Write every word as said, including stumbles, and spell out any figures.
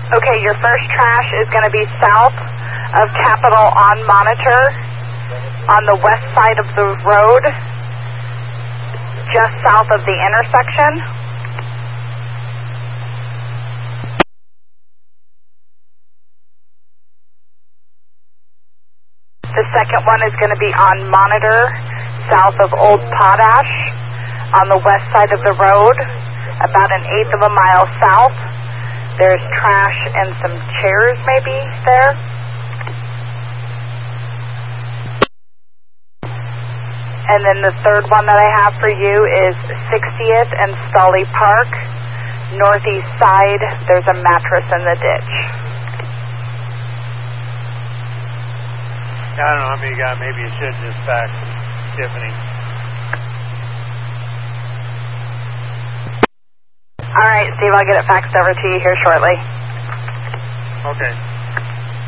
Okay, your first trash is going to be south of Capitol on Monitor, on the west side of the road, just south of the intersection. The second one is going to be on Monitor, south of Old Potash, on the west side of the road, about an eighth of a mile south. There's trash and some chairs maybe there. And then the third one that I have for you is sixtieth and Stolly Park, northeast side. There's a mattress in the ditch. I don't know how many you got. Maybe you should just fax Tiffany. All right, Steve, I'll get it faxed over to you here shortly. Okay.